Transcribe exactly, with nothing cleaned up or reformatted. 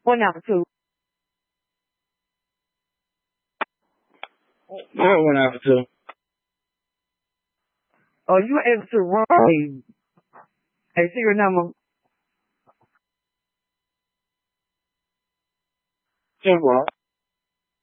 One out two. Yeah, one out two. Oh, you answer wrong. Hey, see your number. Ten, bro.